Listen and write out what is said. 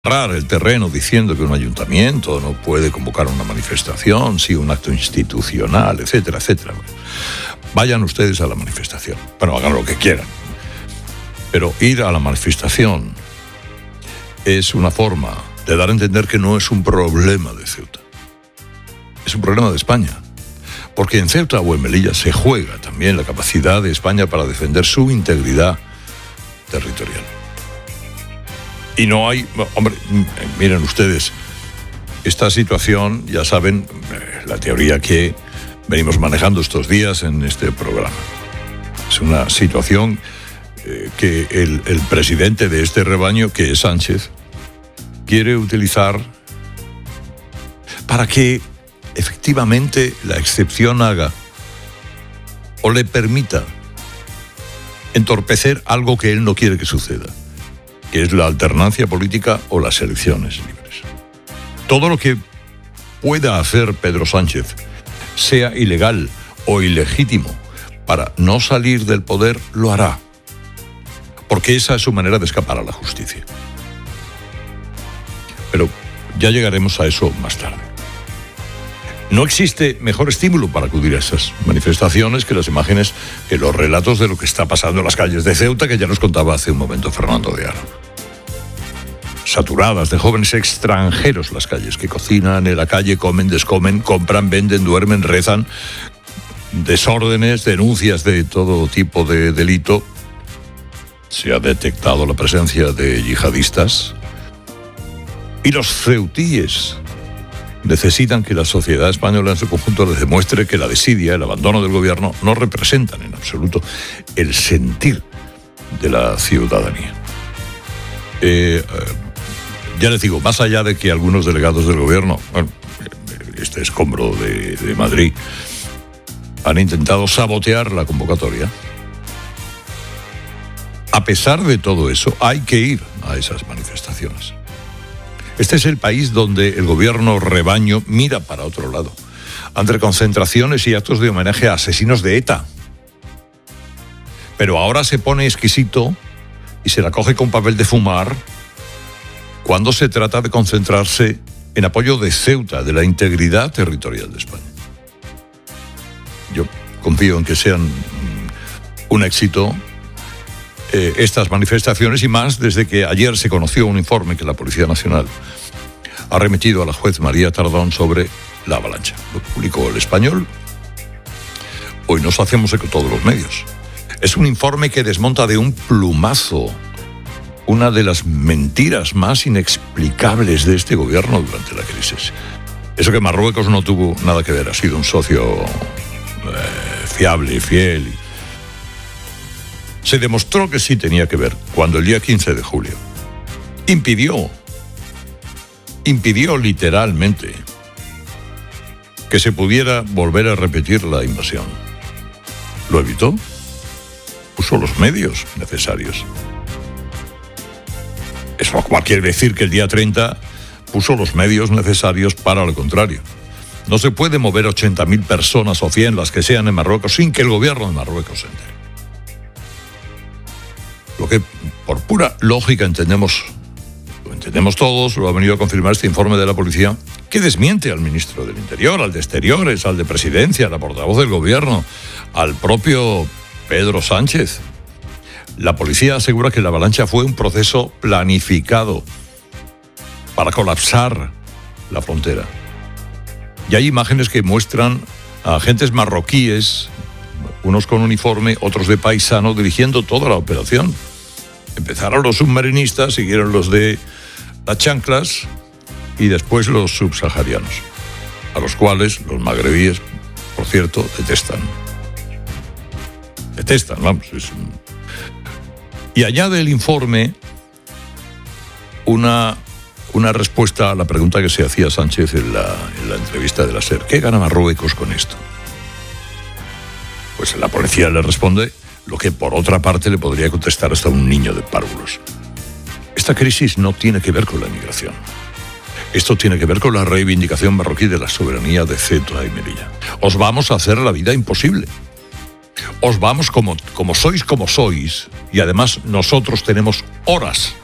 el terreno diciendo que un ayuntamiento no puede convocar una manifestación, sí, un acto institucional, etcétera, etcétera. Vayan ustedes a la manifestación. Bueno, hagan lo que quieran. Pero ir a la manifestación es una forma de dar a entender que no es un problema de Ceuta. Es un problema de España. Porque en Ceuta o en Melilla se juega también la capacidad de España para defender su integridad territorial. Y no hay... Hombre, miren ustedes, esta situación, ya saben, la teoría que venimos manejando estos días en este programa. Es una situación que el presidente de este rebaño, que es Sánchez, quiere utilizar para que efectivamente la excepción haga o le permita entorpecer algo que él no quiere que suceda, que es la alternancia política o las elecciones libres. Todo lo que pueda hacer Pedro Sánchez, sea ilegal o ilegítimo, para no salir del poder, lo hará. Porque esa es su manera de escapar a la justicia. Pero ya llegaremos a eso más tarde. No existe mejor estímulo para acudir a esas manifestaciones que las imágenes, que los relatos de lo que está pasando en las calles de Ceuta, que ya nos contaba hace un momento Fernando de Aro. Saturadas de jóvenes extranjeros las calles, que cocinan en la calle, comen, descomen, compran, venden, duermen, rezan, desórdenes, denuncias de todo tipo de delito. Se ha detectado la presencia de yihadistas. Y los ceutíes necesitan que la sociedad española en su conjunto les demuestre que la desidia, el abandono del gobierno, no representan en absoluto el sentir de la ciudadanía. Ya les digo, más allá de que algunos delegados del gobierno, bueno, este escombro de Madrid, han intentado sabotear la convocatoria, a pesar de todo eso, hay que ir a esas manifestaciones. Este es el país donde el gobierno rebaño mira para otro lado, ante concentraciones y actos de homenaje a asesinos de ETA. Pero ahora se pone exquisito y se la coge con papel de fumar cuando se trata de concentrarse en apoyo de Ceuta, de la integridad territorial de España. Yo confío en que sean un éxito estas manifestaciones, y más desde que ayer se conoció un informe que la Policía Nacional ha remitido a la juez María Tardón sobre la avalancha. Lo publicó El Español. Hoy nos hacemos eco todos los medios. Es un informe que desmonta de un plumazo una de las mentiras más inexplicables de este gobierno durante la crisis. Eso que Marruecos no tuvo nada que ver, ha sido un socio fiable y fiel. Se demostró que sí tenía que ver cuando el día 15 de julio impidió literalmente que se pudiera volver a repetir la invasión. Lo evitó, puso los medios necesarios. Eso quiere decir que el día 30 puso los medios necesarios para lo contrario. No se puede mover 80.000 personas o 100, las que sean, en Marruecos sin que el gobierno de Marruecos se entere. Lo que por pura lógica entendemos todos, lo ha venido a confirmar este informe de la policía, que desmiente al ministro del Interior, al de Exteriores, al de Presidencia, a la portavoz del gobierno, al propio Pedro Sánchez. La policía asegura que la avalancha fue un proceso planificado para colapsar la frontera. Y hay imágenes que muestran a agentes marroquíes, unos con uniforme, otros de paisano, dirigiendo toda la operación. Empezaron los submarinistas, siguieron los de las chanclas y después los subsaharianos, a los cuales los magrebíes, por cierto, detestan. Vamos. Y añade el informe una respuesta a la pregunta que se hacía Sánchez en la entrevista de la SER. ¿Qué gana Marruecos con esto? Pues la policía le responde lo que por otra parte le podría contestar hasta un niño de párvulos. Esta crisis no tiene que ver con la inmigración. Esto tiene que ver con la reivindicación marroquí de la soberanía de Ceuta y Melilla. Os vamos a hacer la vida imposible. Os vamos como sois, y además nosotros tenemos horas